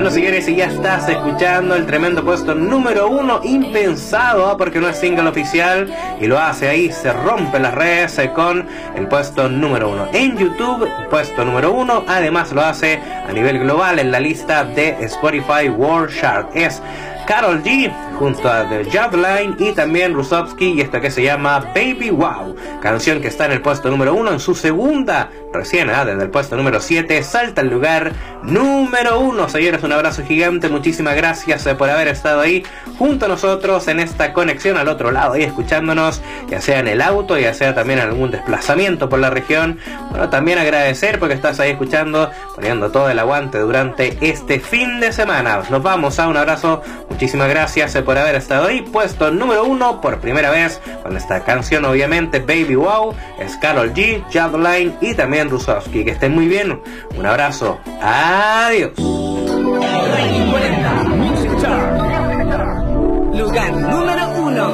Bueno, señores, y ya estás escuchando el tremendo puesto número 1, impensado, porque no es single oficial, y lo hace ahí, se rompe las redes con el puesto número 1 en YouTube, puesto número 1, además lo hace a nivel global en la lista de Spotify World Chart. Es Karol G junto a The Jadline y también Rusovsky, y esto que se llama Baby Wow, canción que está en el puesto número 1 en su segunda, recién desde el puesto número 7 salta al lugar número 1. Señores, un abrazo gigante, muchísimas gracias por haber estado ahí junto a nosotros en esta conexión al otro lado, ahí escuchándonos, ya sea en el auto, ya sea también en algún desplazamiento por la región. Bueno, también agradecer porque estás ahí escuchando, poniendo todo el aguante durante este fin de semana. Nos vamos a un abrazo, muchísimas gracias por haber estado ahí. Puesto número 1 por primera vez con esta canción, obviamente, Baby Wow, es Karol G, Jadline y también Rusovsky. Que estén muy bien, un abrazo, adiós.